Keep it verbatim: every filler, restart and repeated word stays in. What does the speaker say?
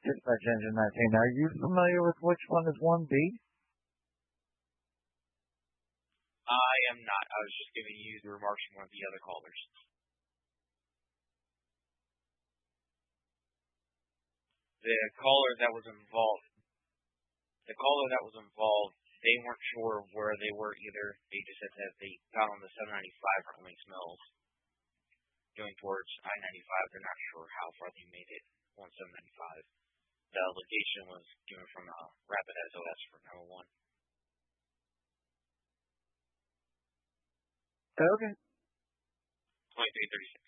Dispatch Engine nineteen. Are you familiar with which one is one B? I am not. I was just giving you the remarks from one of the other callers. The caller that was involved, the caller that was involved, they weren't sure where they were either. They just said that they got on the seven ninety-five from Links Mills, going towards I ninety-five. They're not sure how far they made it on seven ninety-five. The location was given from uh, Rapid S O S for number one. Okay. twenty-three thirty-six.